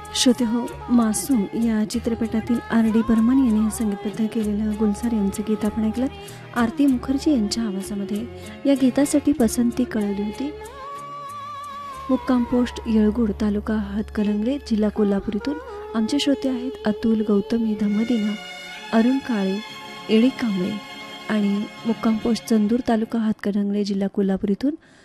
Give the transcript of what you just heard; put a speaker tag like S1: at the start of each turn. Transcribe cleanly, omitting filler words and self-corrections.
S1: श्रोते हो, मासूम या चित्रपटातील R.D. बर्मन यांनी संगीतबद्ध केलेलं गुलजार यांचं गीत आपण ऐकलं. आरती मुखर्जी यांच्या आवाजामध्ये या गीतासाठी पसंती कळवली होती. मुक्काम पोस्ट येळगुड, तालुका हातकणंगले, जिल्हा कोल्हापूर इथून आमचे श्रोते आहेत अतुल, गौतमी, धम्मदिना, अरुण काळे, एडी कांबळे आणि मुक्काम पोस्ट चंदूर, तालुका हातकणंगले, जिल्हा कोल्हापूर इथून